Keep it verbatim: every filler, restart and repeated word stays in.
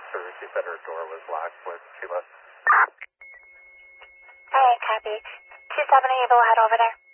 So she said her door was locked when she left. Alright, copy. two seventy, we'll head over there.